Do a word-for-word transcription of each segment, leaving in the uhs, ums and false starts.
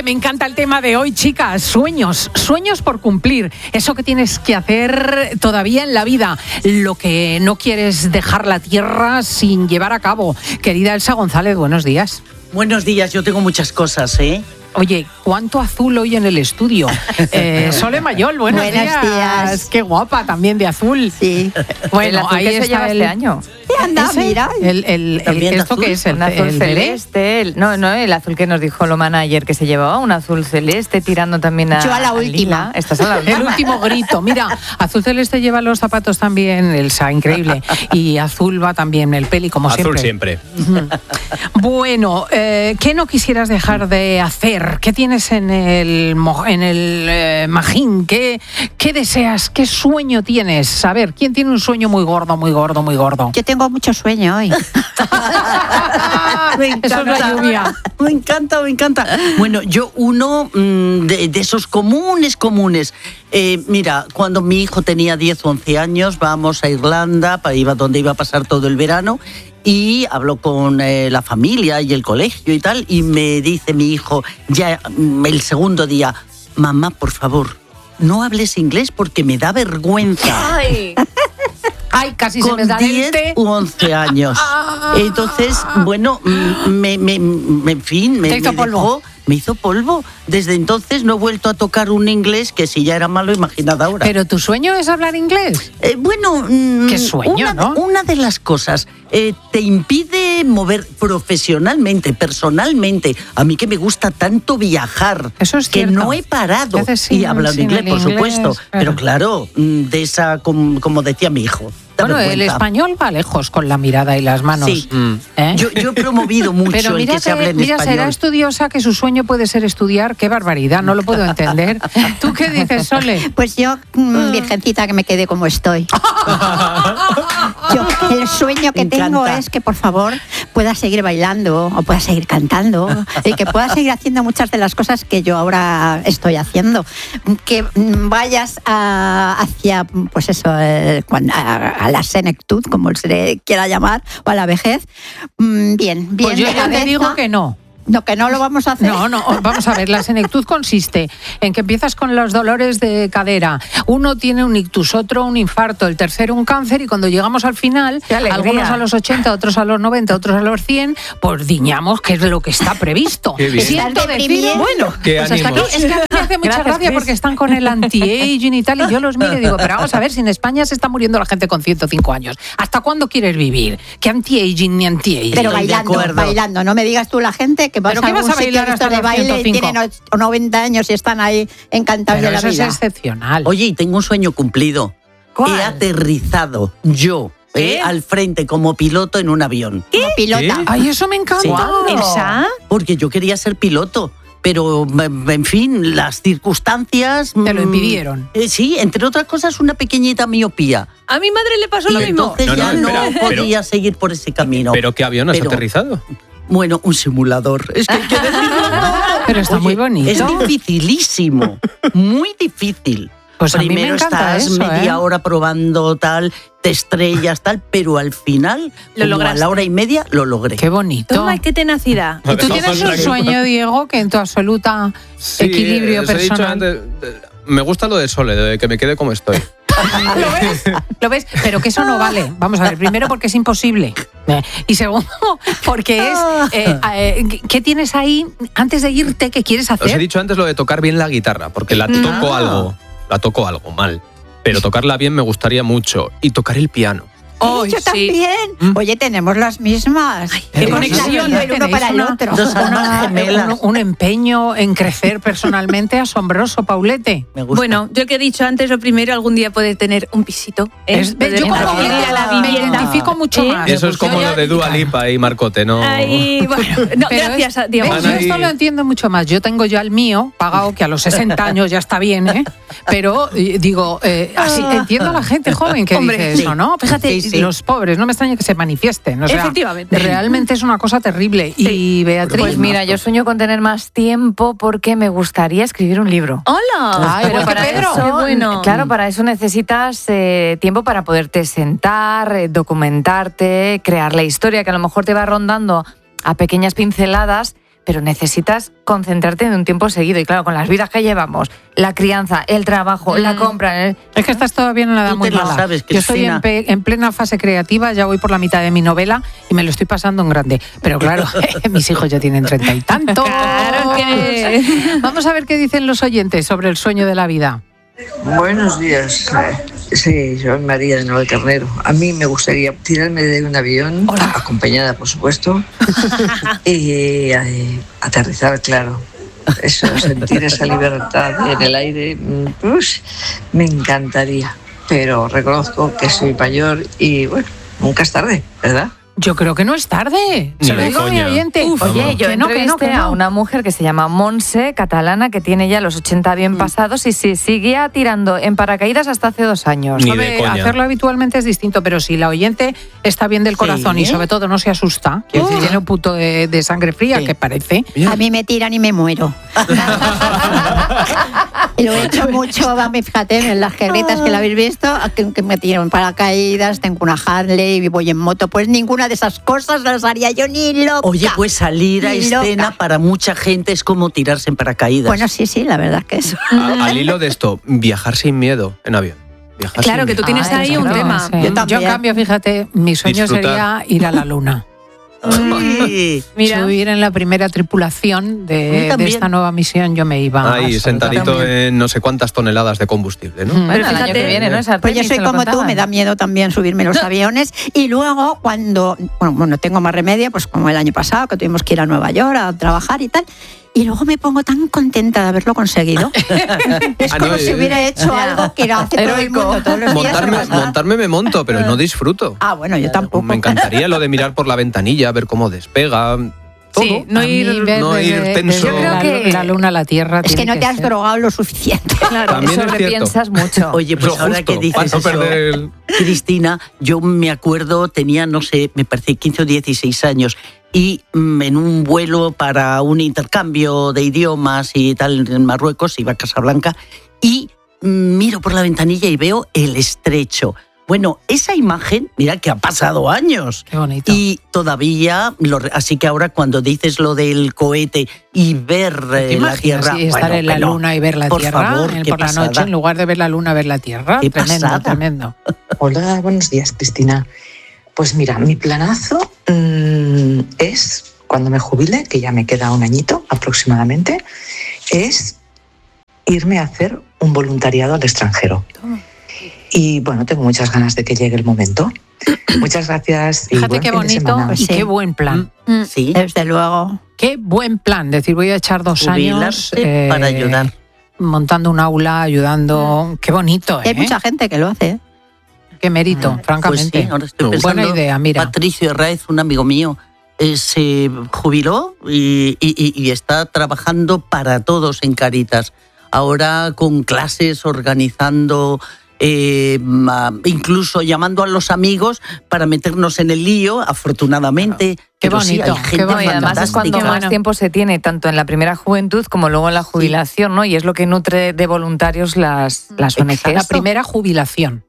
que me encanta el tema de hoy, chicas. Sueños, sueños por cumplir. Eso que tienes que hacer todavía en la vida. Lo que no quieres dejar la tierra sin llevar a cabo. Querida Elsa González, buenos días. Buenos días, yo tengo muchas cosas, ¿eh? Oye, ¿cuánto azul hoy en el estudio? Eh, Sole Mayol, buenos, buenos días. días. Qué guapa, también de azul. Sí. Bueno, el azul ahí que se está lleva el este año. Anda, ¿Ese? mira. El, el, el, ¿Esto qué es? El, El, azul el celeste. El, no, no, el azul que nos dijo Lomana ayer que se llevaba, un azul celeste tirando también a. Yo a la a última. lila. Estás a la última. El último grito. Mira, azul celeste lleva los zapatos también, Elsa, increíble. Y azul va también el peli, como Azul siempre. siempre. Bueno, eh, ¿qué no quisieras dejar de hacer? ¿Qué tienes en el, mo- en el eh, magín? ¿Qué, ¿Qué deseas? ¿Qué sueño tienes? A ver, ¿quién tiene un sueño muy gordo, muy gordo, muy gordo? Yo tengo mucho sueño hoy. Me Eso es la lluvia. Me encanta, me encanta. Bueno, yo uno mmm, de, de esos comunes, comunes. Eh, mira, cuando mi hijo tenía diez o once años, vamos a Irlanda, para iba donde iba a pasar todo el verano, y habló con eh, la familia y el colegio y tal, y me dice mi hijo, ya mm, el segundo día, mamá, por favor, no hables inglés porque me da vergüenza. Ay. Ay, casi se Con me da diez el u once años. Entonces, bueno, mm, me, me, me- en fin, me, Te hizo me polvo. dejó- me hizo polvo. Desde entonces no he vuelto a tocar un inglés que si ya era malo, imaginad ahora. ¿Pero tu sueño es hablar inglés? Eh, bueno, mm, Qué sueño, una, ¿no? una de las cosas eh, te impide mover profesionalmente, personalmente. A mí que me gusta tanto viajar, Eso es que cierto. no he parado ¿Qué haces sin- y hablando sin inglés, el por inglés? supuesto. Claro. Pero claro, mm, de esa, como, como decía mi hijo. da Bueno, el vergüenza. español va lejos con la mirada y las manos. Sí. Mm. ¿Eh? Yo, yo he promovido mucho Pero el mira, que se hable en mira español. será estudiosa que su sueño puede ser estudiar. Qué barbaridad, no lo puedo entender. ¿Tú qué dices, Sole? Pues yo, mm, virgencita, que me quede como estoy. Yo, el sueño que Me tengo encanta. es que, por favor, pueda seguir bailando o pueda seguir cantando y que pueda seguir haciendo muchas de las cosas que yo ahora estoy haciendo. Que mm, vayas a- hacia, pues eso, eh, cuando- a, a la senectud, como se le quiera llamar, o a la vejez. Mm, Bien, bien. Pues yo de ya te cabeza. digo que no. No, que no lo vamos a hacer. No, no, vamos a ver, la senectud consiste en que empiezas con los dolores de cadera. Uno tiene un ictus, otro un infarto, el tercero un cáncer y cuando llegamos al final, ¡Qué alegría! algunos a los ochenta, otros a los noventa, otros a los cien, pues diñamos que es lo que está previsto. Qué bien. Siento Estás decir, deprimiendo. bueno, Qué pues hasta aquí. ánimos. Es que a mí me hace mucha Gracias, gracia Cris. porque están con el anti-aging y tal y yo los miro y digo, pero vamos a ver, si en España se está muriendo la gente con ciento cinco años, ¿hasta cuándo quieres vivir? ¿Qué anti-aging ni anti-aging? Pero Estoy de bailando, acuerdo. bailando. No me digas tú la gente que vas ¿Pero a qué vas algún a bailar sitio de hasta esto de los baile y ciento cinco? tienen och- noventa años y están ahí encantados Pero de la eso vida. es excepcional. Oye, y tengo un sueño cumplido. ¿Cuál? He aterrizado yo eh, al frente como piloto en un avión. Como pilota. ¿Qué? Ay, eso me encanta. Sí. Guau. Elsa. Porque yo quería ser piloto. Pero, mm, en fin, las circunstancias... Te lo mm, impidieron. eh, sí, entre otras cosas, una pequeñita miopía. A mi madre le pasó Y lo mismo. entonces No, no, ya no, espera, podía pero- seguir por ese camino. ¿Pero qué avión has Pero- aterrizado? Bueno, un simulador. Es que hay que decirlo todo. Pero está muy bonito. Es dificilísimo, muy difícil. Pues a mí me Primero encanta estás eso, media ¿eh? hora probando tal, te estrellas tal, pero al final, Lo como a lograste. la hora y media, lo logré. Qué bonito. Toma, qué tenacidad. ¿Y tú tienes un Tranquilo. sueño, Diego, que en tu absoluta Sí, equilibrio os he dicho personal? antes, eh, me gusta lo de Sole, de que me quede como estoy. ¿Lo ves? ¿Lo ves? Pero que eso no vale. Vamos a ver, primero porque es imposible. Eh, Y segundo, porque es... eh, eh, ¿Qué tienes ahí antes de irte que quieres Os he hacer? dicho antes lo de tocar bien la guitarra, porque la toco algo, la toco algo mal. Pero tocarla bien me gustaría mucho. Y tocar el piano. Oh, yo sí. también. Oye, tenemos las mismas. qué Tenemos conexión, la- el uno Tenéis para el una- otro. Dos almas gemelas. un, un empeño en crecer personalmente asombroso, Paulete. Me gusta. Bueno, yo que he dicho antes, lo primero, algún día poder tener un pisito. ¿eh? Es- Poder yo como acceder Paulete a la me vivienda. identifico mucho ¿Eh? más. Eso es como Yo lo ya- de Dua Lipa y Marcote, ¿no? Ay, bueno, no, Pero gracias, es- Diego. ¿ves? Van Yo ahí- esto lo entiendo mucho más. Yo tengo ya el mío pagado, que a los sesenta años ya está bien, ¿eh? Pero eh, digo, eh, así entiendo a la gente joven que Hombre, dice sí. eso, ¿no? Fíjate, Sí, sí. los pobres, no me extraña que se manifiesten. O sea, Efectivamente. realmente es una cosa terrible. Y Beatriz. Pues Pues mira, yo sueño con tener más tiempo porque me gustaría escribir un libro. ¡Hola! Ay, igual que Pedro. eso, Qué bueno. claro, para eso necesitas eh, tiempo para poderte sentar, eh, documentarte, crear la historia que a lo mejor te va rondando a pequeñas pinceladas, pero necesitas concentrarte en un tiempo seguido. Y claro, con las vidas que llevamos, la crianza, el trabajo, mm. la compra... El... Es que estás todavía en una edad muy mala. Sabes, Yo estoy en, pe- en plena fase creativa, ya voy por la mitad de mi novela y me lo estoy pasando en grande. Pero claro, mis hijos ya tienen treinta y tantos. Claro que... Vamos a ver qué dicen los oyentes sobre el sueño de la vida. Buenos días. Sí, soy María de Navalcarnero. A mí me gustaría tirarme de un avión, Hola. acompañada por supuesto, y eh, aterrizar, claro. Eso, sentir esa libertad en el aire, pues, me encantaría. Pero reconozco que soy mayor y bueno, nunca es tarde, ¿verdad? Yo creo que no es tarde. Ni Se lo digo a mi oyente. Uf, Oye, yo que no, que no, que no. a una mujer que se llama Montse, catalana, que tiene ya los ochenta bien pasados y se seguía tirando en paracaídas hasta hace dos años. Ni Hombre, de coña. hacerlo habitualmente es distinto, pero si la oyente está bien del corazón sí. y sobre todo no se asusta, que uh. tiene un punto de, de sangre fría, sí. que parece. A mí me tiran y me muero. Lo he hecho mucho, fíjate, en las guerritas que la habéis visto, que, que me tiro en paracaídas, tengo una Harley y voy en moto, pues ninguna de esas cosas las haría yo ni loca. Oye, pues salir a ni escena loca. Para mucha gente es como tirarse en paracaídas. Bueno, sí, sí, la verdad que eso. A, al hilo de esto, viajar sin miedo en avión. Viajar claro, sin que tú tienes Ay, ahí un claro, tema. Sí. Yo, yo, en cambio, fíjate, mi sueño Disfrutar. sería ir a la luna. Ay, Mira. Subir en la primera tripulación de, de esta nueva misión, yo me iba. Ahí, sentadito en no sé cuántas toneladas de combustible, ¿no? Mm. Bueno, el año que viene, ¿no? Esa Pues yo soy como tú, me da miedo también subirme los aviones. Y luego, cuando, bueno, bueno, tengo más remedio, pues como el año pasado, que tuvimos que ir a Nueva York a trabajar y tal. Y luego me pongo tan contenta de haberlo conseguido. Es Ah, como no, si eh, hubiera hecho algo que hace todo el mundo todos los días. Montarme, montarme me monto, pero no disfruto. Ah, bueno, yo tampoco. Me encantaría lo de mirar por la ventanilla, ver cómo despega. Todo. Sí, no A mí ir, ver no ir desde- tenso. desde Yo creo la, que- la luna a la Tierra. Es que tiene no te has ser. drogado lo suficiente. Claro, También es sobrepiensas mucho. Oye, pues Lo ahora justo, que dices para no eso, perder el- Cristina, yo me acuerdo, tenía, no sé, me parece quince o dieciséis años, y mm, en un vuelo para un intercambio de idiomas y tal en Marruecos, iba a Casablanca, y mm, miro por la ventanilla y veo el estrecho. Bueno, esa imagen, mira que ha pasado años. Qué bonito. Y todavía, lo, así que ahora cuando dices lo del cohete y ver ¿Te eh, la imaginas Tierra... sí, estar bueno, en la pero, luna y ver la por Tierra favor, eh, qué por la pasada. noche, en lugar de ver la luna, ver la Tierra? Qué Tremendo, pasada. tremendo. Hola, buenos días, Cristina. Pues mira, mi planazo mmm, es, cuando me jubile, que ya me queda un añito aproximadamente, es irme a hacer un voluntariado al extranjero. Y bueno, tengo muchas ganas de que llegue el momento. Muchas gracias. y Fíjate buen qué fin de bonito semana. y Sí. qué buen plan. Mm, Sí. Desde luego. Qué buen plan. Decir, voy a echar dos años Jubilarse para ayudar. montando un aula, ayudando. Qué bonito, Y hay ¿eh? mucha gente que lo hace. ¿eh? Qué mérito, Pues francamente. sí, ahora estoy Buena pensando, Buena idea, mira. Patricio Herráez, un amigo mío, eh, se jubiló y, y- y- y está trabajando para todos en Cáritas. Ahora con clases, organizando, eh, ma- incluso llamando a los amigos para meternos en el lío, afortunadamente. Qué Pero sí, bonito, hay qué gente bonito. Y además es cuando fantástica. más tiempo se tiene, tanto en la primera juventud como luego en la jubilación, ¿no? Y es lo que nutre de voluntarios las, las O N Ges. La primera jubilación.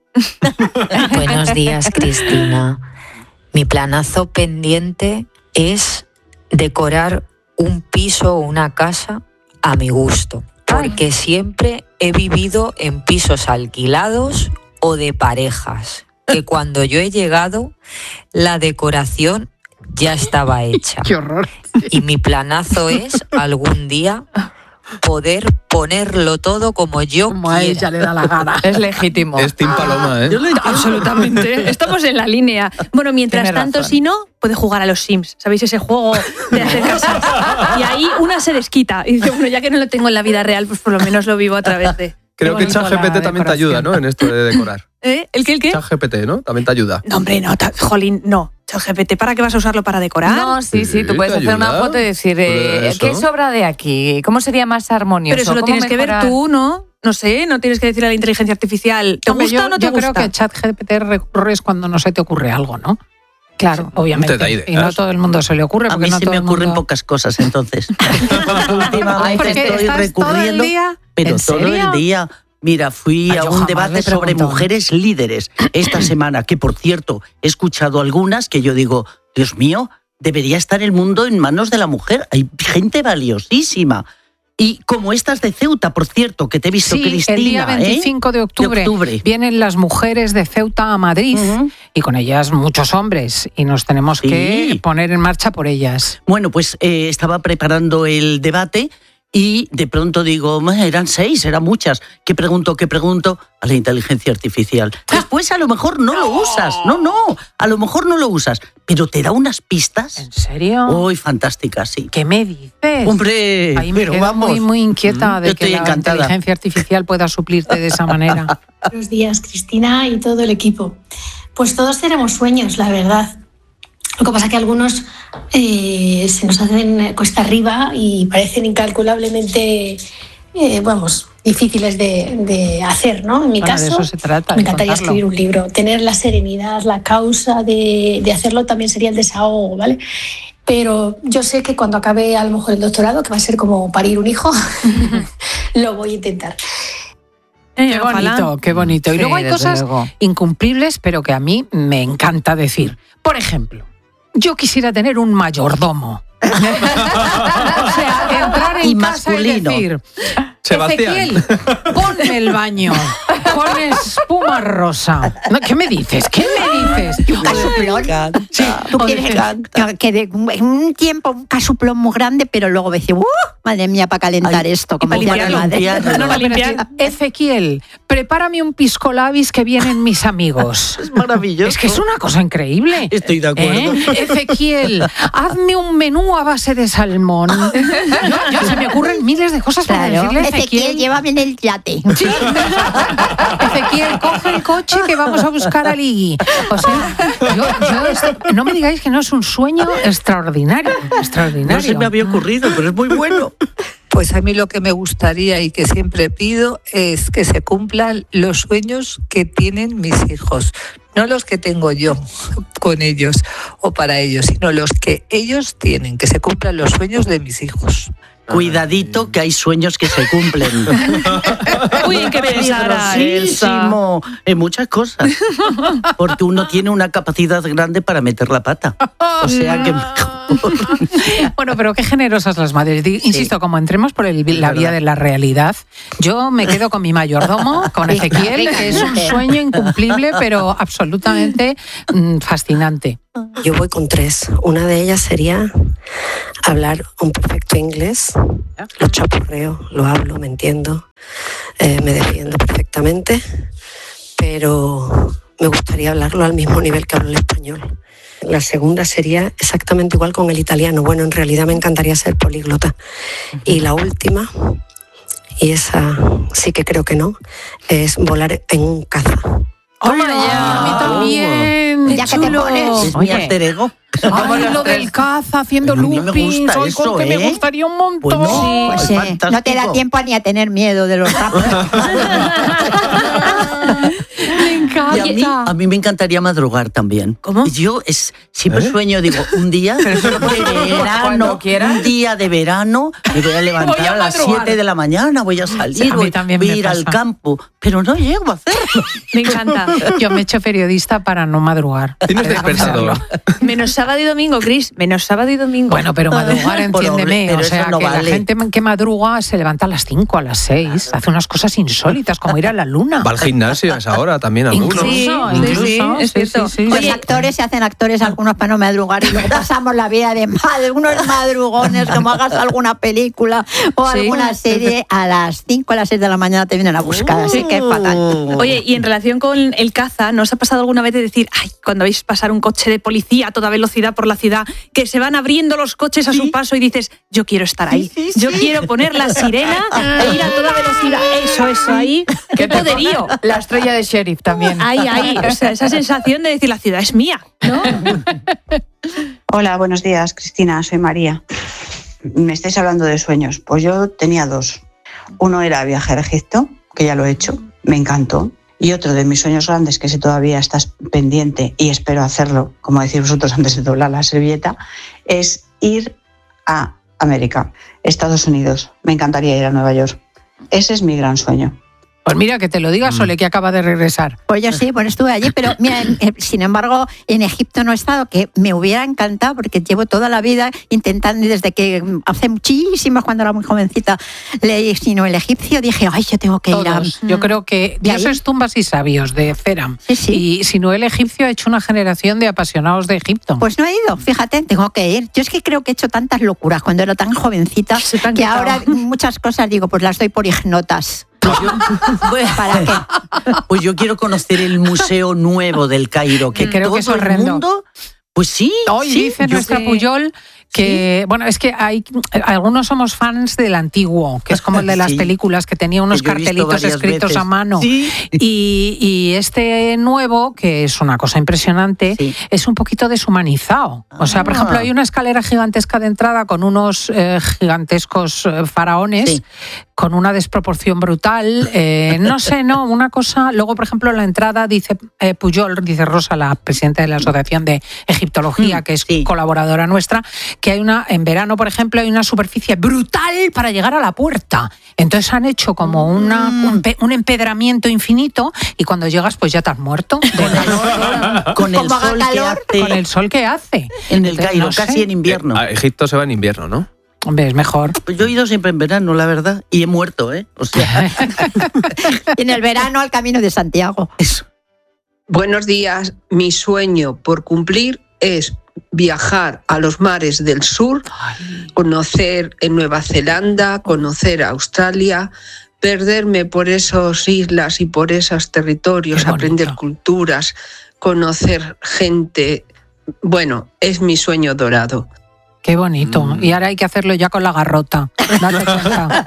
Buenos días, Cristina. Mi planazo pendiente es decorar un piso o una casa a mi gusto, porque siempre he vivido en pisos alquilados o de parejas, que cuando yo he llegado, la decoración ya estaba hecha. Qué horror. Y mi planazo es algún día poder ponerlo todo como yo Como a quiera. ella le da la gana. Es legítimo. Es Team Paloma, ¿eh? Absolutamente. Estamos en la línea. Bueno, mientras Tienes tanto, razón. si no, puede jugar a los Sims. ¿Sabéis ese juego de hacer casas? Y ahí una se desquita. Y dice, bueno, ya que no lo tengo en la vida real, pues por lo menos lo vivo a través de... Creo que bonito la ChatGPT también te ayuda, decoración. ¿no? En esto de decorar. ¿Eh? ¿El qué, el qué? ChatGPT, ¿no? También te ayuda. No, hombre, no, ta- jolín, no. ChatGPT, ¿para qué vas a usarlo para decorar? No, sí, sí, Sí, tú puedes te hacer una ayuda. foto y decir, eh, Pues ¿qué eso. sobra de aquí? ¿Cómo sería más armonioso? Pero eso lo ¿Cómo tienes que ver mejorar? tú, ¿no? No sé, no tienes que decirle a la inteligencia artificial, ¿te Hombre, gusta yo, o no te yo gusta? creo que ChatGPT recurres cuando no se te ocurre algo, ¿no? Claro, obviamente. Te da ideas. Y no a todo el mundo se le ocurre. A porque mí no se todo me el ocurren mundo... pocas cosas, entonces. Últimamente Porque estoy estás recurriendo, todo el día... pero ¿En todo serio? el día. Mira, fui Ay, a yo un jamás debate le he sobre preguntado. mujeres líderes esta semana, que por cierto, he escuchado algunas que yo digo, Dios mío, debería estar el mundo en manos de la mujer. Hay gente valiosísima. Y como estas de Ceuta, por cierto, que te he visto, sí, Cristina. el día veinticinco ¿eh? de, octubre, de octubre vienen las mujeres de Ceuta a Madrid uh-huh. y con ellas muchos hombres y nos tenemos sí. que poner en marcha por ellas. Bueno, pues eh, estaba preparando el debate y de pronto digo, eran seis, eran muchas. ¿Qué pregunto, qué pregunto? A la inteligencia artificial. Después a lo mejor no, no lo usas. No, no, a lo mejor no lo usas. Pero te da unas pistas. ¿En serio? Uy, fantásticas, sí. ¿Qué me dices? Hombre, Ahí me pero quedo vamos. muy, muy inquieta de Yo que la encantada. inteligencia artificial pueda suplirte de esa manera. Buenos días, Cristina y todo el equipo. Pues todos tenemos sueños, la verdad. Lo que pasa es que algunos eh, se nos hacen cuesta arriba y parecen incalculablemente, eh, vamos, difíciles de, de hacer, ¿no? En mi bueno, caso, de eso se trata, me encantaría contarlo. escribir un libro. Tener la serenidad, la causa de, de hacerlo también sería el desahogo, ¿vale? Pero yo sé que cuando acabe a lo mejor el doctorado, que va a ser como parir un hijo, lo voy a intentar. Qué bonito, qué bonito. Y Sí, luego hay desde cosas luego. incumplibles, pero que a mí me encanta decir. Por ejemplo, yo quisiera tener un mayordomo. O sea, entrar en Y casa masculino. y decir, Sebastián. Ezequiel, ponme el baño con espuma rosa. No, ¿qué me dices? ¿Qué me dices? Un casuplón. Sí, Tú o quieres dices, que, que de un tiempo un casuplón muy grande, pero luego decir, ¡uh! Madre mía, para calentar Ay, esto. y Como para dice mi madre. limpiarlo. No, no, pero limpiar. Ezequiel, prepárame un pisco labis que vienen mis amigos. Es maravilloso. Es que es una cosa increíble. Estoy de acuerdo. ¿Eh? Ezequiel, hazme un menú a base de salmón. Yo, yo, se me ocurren miles de cosas para Claro. decirle a Ezequiel, Ezequiel. llévame en el yate. Sí. Ezequiel, coge el coche que vamos a buscar a Ligui. O sea, yo, yo es- no me digáis que no es un sueño extraordinario. extraordinario. No se me había ocurrido, pero es muy bueno. Pues a mí lo que me gustaría y que siempre pido es que se cumplan los sueños que tienen mis hijos, no los que tengo yo con ellos o para ellos, sino los que ellos tienen, que se cumplan los sueños de mis hijos. Cuidadito que hay sueños que se cumplen. Uy, ¿en qué pensará Peligrosísimo en muchas cosas. Porque uno tiene una capacidad grande para meter la pata. O sea que mejor. Bueno, pero qué generosas las madres. Di- Insisto, como entremos por el- la verdad. vía de la realidad, yo me quedo con mi mayordomo, con Rica, Ezequiel, rica, que es un rica. sueño incumplible, pero absolutamente mm, fascinante. Yo voy con tres. Una de ellas sería hablar un perfecto inglés. Lo chapurreo, lo hablo, me entiendo, eh, me defiendo perfectamente, pero me gustaría hablarlo al mismo nivel que hablo el español. La segunda sería exactamente igual con el italiano. Bueno, en realidad me encantaría ser políglota. Y la última, y esa sí que creo que no, es volar en un caza. ¡Hola! Ya, a mí también. Ya que te chulo. pones. Es mi alter ego. Ay, lo del caza, haciendo A mí me loopings. gusta Ay, eso, que me ¿eh? gustaría un montón. Pues no, Pues es sí, fantástico. no te da tiempo ni a tener miedo de los sapos. Me encanta. Y a mí, a mí me encantaría madrugar también. ¿Cómo? Yo es, siempre sueño, digo, un día de verano, Cuando quiera. un día de verano, me voy a levantar Voy a a, las madrugar. siete de la mañana, voy a salir, Sí, a mí voy, también voy a me ir al pasa. campo, pero no llego a hacerlo. Me encanta. Yo me he hecho periodista para no madrugar. Tienes He de despertador. confesarlo. Menos sábado y domingo, Chris. Menos sábado y domingo. Bueno, pero madrugar, entiéndeme. Pero O eso sea, no que vale. la gente que madruga se levanta a las cinco, a las seis, hace unas cosas insólitas, como ir a la luna. Va al gimnasio a esa hora también algunos. Incluso, Sí, sí, incluso. sí, es cierto. sí, sí. Los Oye, actores se hacen actores, algunos para no madrugar, y luego pasamos la vida de madre, unos madrugones, como hagas alguna película o Sí. alguna serie, a las cinco, a las seis de la mañana te vienen a buscar, así que es fatal. Oye, y en relación con el caza, ¿no os ha pasado alguna vez de decir, ay, cuando veis pasar un coche de policía a toda velocidad por la ciudad, que se van abriendo los coches a su paso y dices, yo quiero estar ahí, yo quiero poner la sirena e ir a toda velocidad, eso, eso, ahí, qué poderío. La estrella de sheriff también. Ahí, ahí, o sea, esa sensación de decir, la ciudad es mía, ¿no? Hola, buenos días, Cristina, soy María. Me estáis hablando de sueños. Pues yo tenía dos. Uno era viajar a Egipto, que ya lo he hecho, me encantó. Y otro de mis sueños grandes, que si todavía estás pendiente y espero hacerlo, como decís vosotros antes de doblar la servilleta, es ir a América, Estados Unidos. Me encantaría ir a Nueva York. Ese es mi gran sueño. Pues mira, que te lo diga Sole, que acaba de regresar. Pues yo sí, pues estuve allí, pero mira, en- eh, sin embargo, en Egipto no he estado, que me hubiera encantado, porque llevo toda la vida intentando, y desde que mm, hace muchísimos, cuando era muy jovencita, leí Sino el egipcio, dije, ay, yo tengo que ir a... Todos. Yo creo que ¿De ahí? Dioses, tumbas y sabios, de Feram. Sí, sí. Y si no, el egipcio ha hecho una generación de apasionados de Egipto. Pues no he ido, fíjate, tengo que ir. Yo es que creo que he hecho tantas locuras cuando era tan jovencita, Se te han que quitado. ahora muchas cosas digo, pues las doy por ignotas. ¿Para qué? Pues yo quiero conocer el Museo Nuevo del Cairo, que Creo todo que es el horrendo. mundo... Pues sí, Hoy sí, dice yo nuestra sé. Puyol que, bueno, es que hay algunos somos fans del antiguo, que es como el de las Sí. películas, que tenía unos Que yo he visto cartelitos varias escritos veces. a mano. Sí. Y, y este nuevo, que es una cosa impresionante, Sí. es un poquito deshumanizado. O sea, por Ah. ejemplo, hay una escalera gigantesca de entrada con unos eh, gigantescos eh, faraones, Sí. con una desproporción brutal. eh, no sé, no, una cosa. Luego, por ejemplo, en la entrada dice eh, Puyol, dice Rosa, la presidenta de la Asociación de Egiptología, Mm, que es sí. colaboradora nuestra, que hay una, en verano, por ejemplo, hay una superficie brutal para llegar a la puerta. Entonces han hecho como una, Mm. un, pe- un empedramiento infinito y cuando llegas, pues ya te has muerto. De calor, Con el Como haga sol que calor, hace con el sol que hace. en el Entonces, Cairo, no sé. casi en invierno. A Egipto se va en invierno, ¿no? Hombre, es mejor. Pues yo he ido siempre en verano, la verdad, y he muerto, ¿eh? O sea, Y en el verano al Camino de Santiago. eso. Buenos días. Mi sueño por cumplir es viajar a los mares del sur, conocer en Nueva Zelanda, conocer Australia, perderme por esas islas y por esos territorios, Qué bonito. aprender culturas, conocer gente. Bueno, es mi sueño dorado. Qué bonito. Mm. Y ahora hay que hacerlo ya con la garrota. Date cuenta.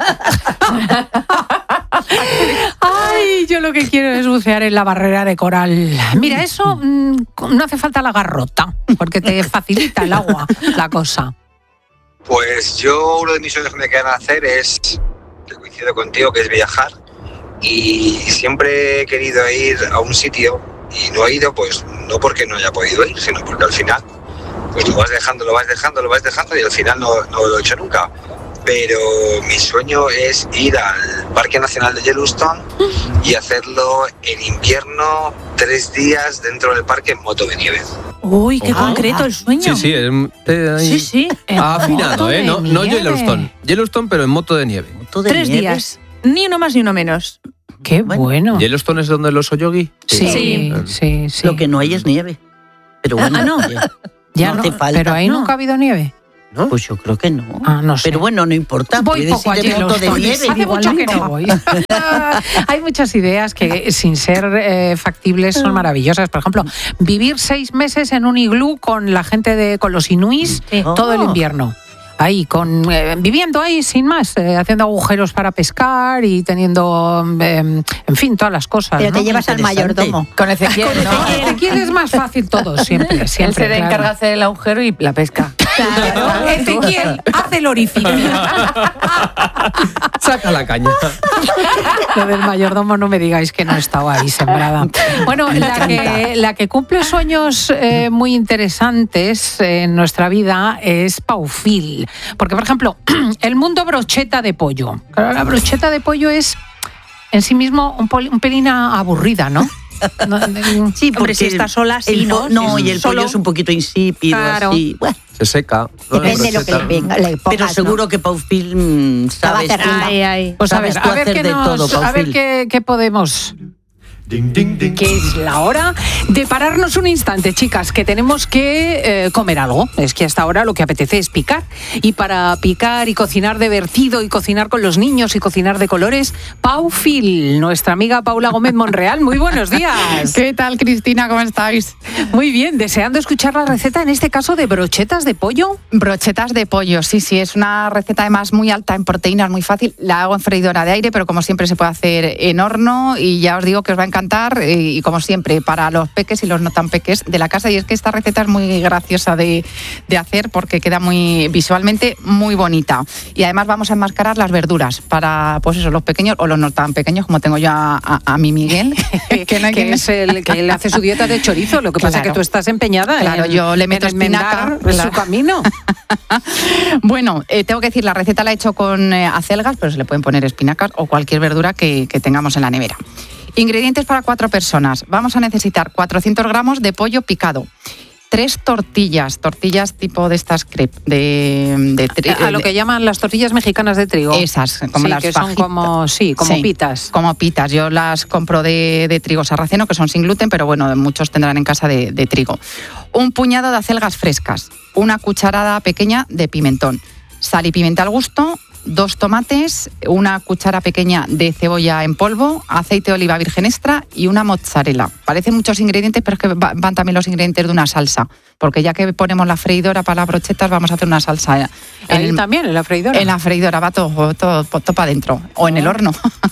Ay, yo lo que quiero es bucear en la barrera de coral. Mira, eso mm, no hace falta la garrota, porque te facilita el agua la cosa. Pues yo uno de mis sueños que me quedan hacer es, que coincido contigo, que es viajar. Y siempre he querido ir a un sitio y no he ido, pues no porque no haya podido ir, sino porque al final pues lo vas dejando, lo vas dejando, lo vas dejando y al final no, no lo he hecho nunca. Pero mi sueño es ir al Parque Nacional de Yellowstone y hacerlo en invierno, tres días dentro del parque en moto de nieve. Uy, qué Ah. concreto el sueño. Sí, sí, es, eh, ahí- Sí, sí. ha afinado, moto ¿eh? de No, no nieve. Yellowstone. Yellowstone, pero en moto de nieve. Todo de Tres nieve. días. Ni uno más ni uno menos. Qué bueno. ¿Yellowstone es donde los Oyogi? Sí, Sí. sí, sí. Lo que no hay es nieve. Pero bueno, Ah, no. oye, Ya no no, hace falta. pero ahí No. nunca ha habido nieve. ¿No? pues yo creo que no. Ah, no sé. Pero bueno, no importa. Voy puedes poco a ir en moto de Yellowstone. nieve. Hace mucho que no igualmente. voy. Hay muchas ideas que, sin ser eh, factibles, son maravillosas. Por ejemplo, vivir seis meses en un iglú con la gente de, con los inuís Sí. todo el Oh. invierno. Ahí, con, eh, viviendo ahí sin más, eh, haciendo agujeros para pescar y teniendo, eh, en fin, todas las cosas. Pero ¿no? te llevas al Interesante. mayordomo. Con Ezequiel, Con ¿no? Ezequiel, Ezequiel es más fácil todo, siempre, Él siempre. se le claro. encarga hacer el agujero y la pesca. Claro, Ezequiel, haz el orificio. Saca la caña. Lo del mayordomo no me digáis que no estaba ahí sembrada. Bueno, la que, la que cumple sueños eh, muy interesantes en nuestra vida es Paufil. Porque, por ejemplo, el mundo brocheta de pollo. Claro, la brocheta de pollo es en sí mismo un, poli- un pelín aburrida, ¿no? No, no, Sí, Hombre, si está sola, sí, el po- ¿no? No, Si y es el solo- pollo es un poquito insípido, Claro. así. Bueno, Se seca. ¿no? La Depende de lo que brocheta. le, venga, le pongas, pero ¿no? seguro que Paufil mm, La va a sabes hacer tú- linda. Ay, ay. Pues a sabes ver, tú a ver, hacer qué, de nos- todo, a ver Paufil. qué, qué podemos... Que es la hora de pararnos un instante, chicas, que tenemos que eh, comer algo. Es que hasta ahora lo que apetece es picar. Y para picar y cocinar divertido y cocinar con los niños y cocinar de colores, Paufil, nuestra amiga Paula Gómez Monreal. Muy buenos días. ¿Qué tal, Cristina? ¿Cómo estáis? Muy bien, deseando escuchar la receta, en este caso de brochetas de pollo. Brochetas de pollo, sí, sí, es una receta además muy alta en proteínas, muy fácil. La hago en freidora de aire, pero como siempre se puede hacer en horno y ya os digo que os va a encantar encantar eh, y como siempre, para los peques y los no tan peques de la casa. Y es que esta receta es muy graciosa de, de hacer porque queda muy visualmente muy bonita. Y además vamos a enmascarar las verduras para, pues eso, los pequeños o los no tan pequeños, como tengo yo a, a, a mi Miguel, que, no hay que, que es el que él hace su dieta de chorizo. Lo que claro. pasa es que tú estás empeñada. Claro, en, yo le meto en espinaca en su camino. Bueno, eh, tengo que decir, la receta la he hecho con eh, acelgas, pero se le pueden poner espinacas o cualquier verdura que, que tengamos en la nevera. Ingredientes para cuatro personas. Vamos a necesitar cuatrocientos gramos de pollo picado. Tres tortillas, tortillas tipo de estas crepes, de, de tri- a lo que llaman las tortillas mexicanas de trigo. Esas, como sí, las que son fajitas. como, sí, como Sí, pitas. Como pitas. Yo las compro de, de trigo sarraceno, que son sin gluten, pero bueno, muchos tendrán en casa de, de trigo. Un puñado de acelgas frescas, una cucharada pequeña de pimentón, sal y pimienta al gusto, dos tomates, una cuchara pequeña de cebolla en polvo, aceite de oliva virgen extra y una mozzarella. Parecen muchos ingredientes, pero es que van también los ingredientes de una salsa, porque ya que ponemos la freidora para las brochetas, vamos a hacer una salsa. Ahí el, también, en la freidora. En la freidora, va todo, todo, todo para adentro, o en el horno.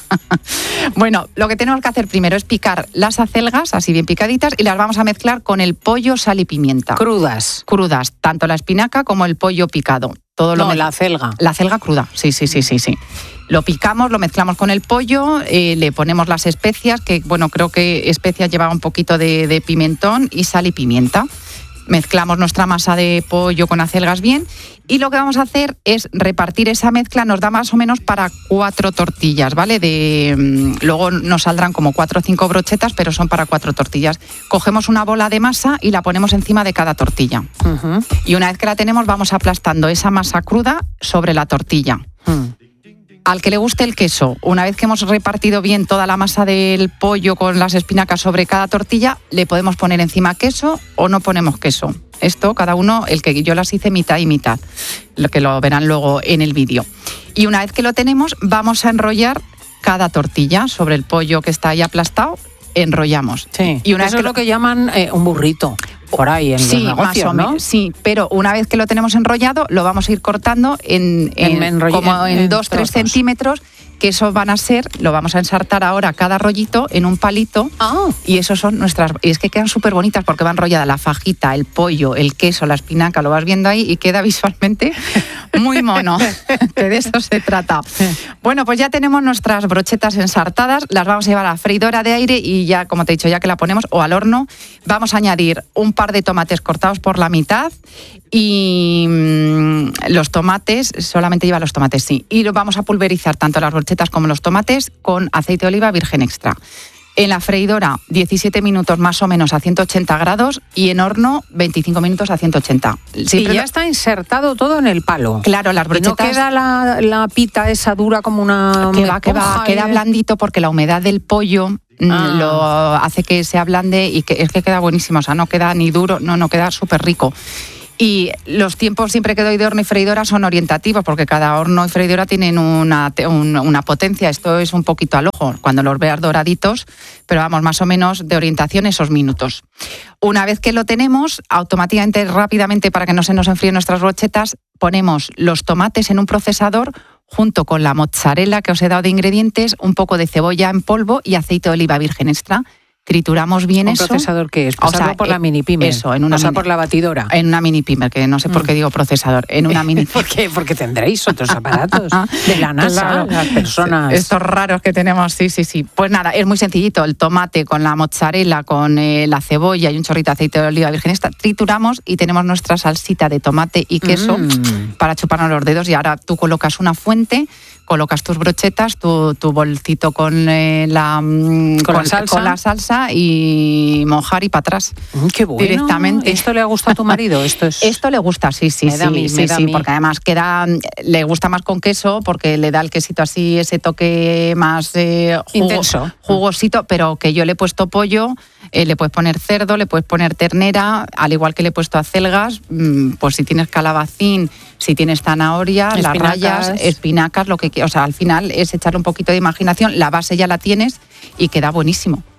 Bueno, lo que tenemos que hacer primero es picar las acelgas, así bien picaditas, y las vamos a mezclar con el pollo, sal y pimienta. Crudas. Crudas, tanto la espinaca como el pollo picado. Todo lo no, mez- la acelga. La acelga cruda, sí, sí, sí, sí, sí. Lo picamos, lo mezclamos con el pollo, eh, le ponemos las especias, que bueno, creo que especias lleva un poquito de, de pimentón y sal y pimienta. Mezclamos nuestra masa de pollo con acelgas bien y lo que vamos a hacer es repartir esa mezcla, nos da más o menos para cuatro tortillas, ¿vale? De, mm, luego nos saldrán como cuatro o cinco brochetas, pero son para cuatro tortillas. Cogemos una bola de masa y la ponemos encima de cada tortilla. Uh-huh. Y una vez que la tenemos, vamos aplastando esa masa cruda sobre la tortilla. Uh-huh. Al que le guste el queso, una vez que hemos repartido bien toda la masa del pollo con las espinacas sobre cada tortilla, le podemos poner encima queso o no ponemos queso. Esto, cada uno, el que yo las hice mitad y mitad, lo que lo verán luego en el vídeo. Y una vez que lo tenemos, vamos a enrollar cada tortilla sobre el pollo que está ahí aplastado, enrollamos. Sí, y una eso vez que es lo que llaman eh, un burrito. Por ahí en sí, los negocios, más o ¿no? menos, sí, pero una vez que lo tenemos enrollado, lo vamos a ir cortando en, en, En enroll- como en en dos tres trozos. centímetros, que eso van a ser, lo vamos a ensartar ahora cada rollito en un palito, Ah. y eso son nuestras, y es que quedan súper bonitas porque va enrollada la fajita, el pollo, el queso, la espinaca, lo vas viendo ahí y queda visualmente muy mono, que de eso se trata. Bueno, pues ya tenemos nuestras brochetas ensartadas, las vamos a llevar a la freidora de aire y ya, como te he dicho, ya que la ponemos, o al horno, vamos a añadir un par de tomates cortados por la mitad y mmm, los tomates, solamente lleva los tomates, sí, y lo vamos a pulverizar tanto las brochetas como los tomates con aceite de oliva virgen extra. En la freidora, diecisiete minutos más o menos a ciento ochenta grados y en horno, veinticinco minutos a ciento ochenta. Siempre y ya lo- está insertado todo en el palo. Claro, las Y brochetas... no queda la, la pita esa dura como una... que va, que va, esponja, queda ¿eh? blandito porque la humedad del pollo mm, Ah. lo hace que se ablande y que es que queda buenísimo, o sea, no queda ni duro, no, no queda súper rico. Y los tiempos siempre que doy de horno y freidora son orientativos porque cada horno y freidora tienen una, te- un- una potencia. Esto es un poquito al ojo cuando los veas doraditos, pero vamos, más o menos de orientación esos minutos. Una vez que lo tenemos, automáticamente, rápidamente, para que no se nos enfríen nuestras brochetas, ponemos los tomates en un procesador junto con la mozzarella que os he dado de ingredientes, un poco de cebolla en polvo y aceite de oliva virgen extra. Trituramos bien ¿Un eso. procesador qué es? O Pasarlo sea, por la eh, mini pimer. Eso, en una o sea, mini- por la batidora. En una mini pimer, que no sé por qué digo procesador. En una mini ¿Por qué? Porque tendréis otros aparatos de la NASA, Claro. las personas. Estos raros que tenemos, sí, sí, sí. Pues nada, es muy sencillito. El tomate con la mozzarella, con eh, la cebolla y un chorrito de aceite de oliva virgen extra, trituramos y tenemos nuestra salsita de tomate y queso Mm. para chuparnos los dedos. Y ahora tú colocas una fuente, colocas tus brochetas, tu, tu bolsito con, eh, la, mm, ¿Con la salsa? con la salsa y mojar y para atrás. Mm, qué bueno. Directamente. ¿Esto le ha gustado a tu marido? Esto es... Esto le gusta, sí, sí, Me da a sí, mí, sí, me da a sí, mí. porque además queda, le gusta más con queso porque le da el quesito así, ese toque más eh, jugo- Intenso. jugosito, pero que yo le he puesto pollo, eh, le puedes poner cerdo, le puedes poner ternera, al igual que le he puesto acelgas, mm, pues si tienes calabacín, si tienes zanahoria, las Espinacas. rayas, espinacas, lo que quieras. O sea, al final es echarle un poquito de imaginación, la base ya la tienes y queda buenísimo.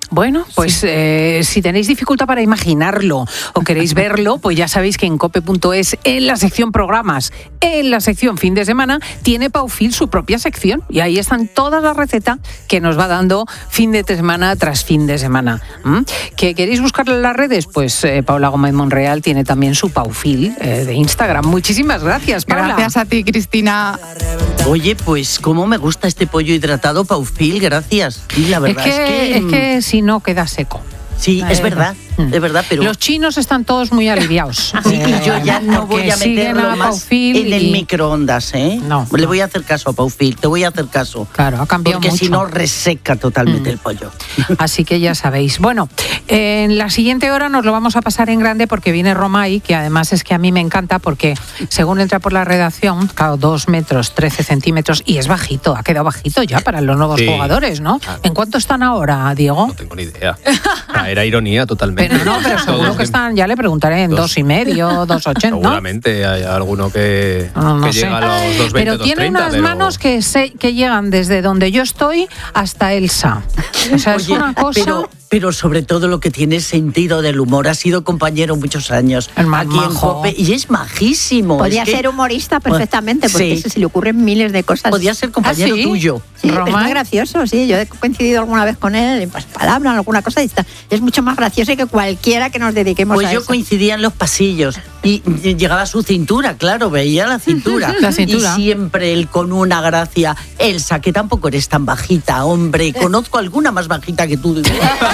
Bueno, pues sí. eh, si tenéis dificultad para imaginarlo o queréis verlo, pues ya sabéis que en cope punto es, en la sección programas, en la sección fin de semana, tiene Paufil su propia sección y ahí están todas las recetas que nos va dando fin de semana tras fin de semana. ¿Mm? ¿Que queréis buscarlo en las redes? Pues eh, Paula Gómez Monreal tiene también su Paufil eh, de Instagram. Muchísimas gracias, Paula. Gracias a ti, Cristina. Oye, pues cómo me gusta este pollo hidratado, Paufil, gracias. Y la verdad es que, es que, es que si no queda seco. Sí, es verdad, es verdad, pero... Los chinos están todos muy aliviados. Sí, y yo ya no voy a meterlo más en el y... microondas, ¿eh? No. Le voy a hacer caso a Paufil, te voy a hacer caso. Claro, ha cambiado porque mucho. Porque si no, reseca totalmente mm. el pollo. Así que ya sabéis. Bueno, en la siguiente hora nos lo vamos a pasar en grande porque viene Romay, que además es que a mí me encanta porque según entra por la redacción, claro, dos metros, trece centímetros, y es bajito, ha quedado bajito ya para los nuevos sí. jugadores, ¿no? Ah. ¿En cuánto están ahora, Diego? No tengo ni idea. Era ironía totalmente. Pero no, pero seguro que están, ya le preguntaré, en dos, dos y medio, dos ochenta. Seguramente ¿no? hay alguno que, no, no que llega a los dos veinte, pero tiene dos treinta, unas pero... manos que, se, que llegan desde donde yo estoy hasta Elsa. O sea, Oye, es una cosa... Pero, pero sobre todo lo que tiene sentido del humor. Ha sido compañero muchos años el aquí en Cope y es majísimo. Podría es que... ser humorista perfectamente, porque sí. se le ocurren miles de cosas. Podría ser compañero ¿Ah, sí? tuyo. Sí, es muy gracioso, sí. Yo he coincidido alguna vez con él en pues, palabras, en alguna cosa, y está. Es mucho más gracioso que cualquiera que nos dediquemos pues a yo eso. coincidía en los pasillos y llegaba a su cintura, claro, veía la cintura. La cintura. Y siempre él con una gracia. Elsa, que tampoco eres tan bajita, hombre. Conozco alguna más bajita que tú.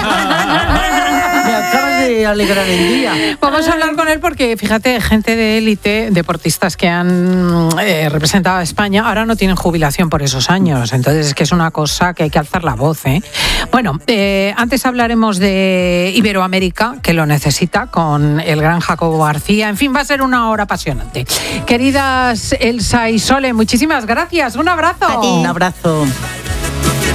Me acabas de alegrar el día. Vamos a hablar con él porque, fíjate, gente de élite, deportistas que han eh, representado a España, ahora no tienen jubilación por esos años. Entonces es que es una cosa que hay que alzar la voz, ¿eh? Bueno, eh, antes hablaremos de Iberoamérica, que lo necesita, con el gran Jacobo García. En fin, va a ser una hora apasionante. Queridas Elsa y Sole, muchísimas gracias. Un abrazo. Un abrazo.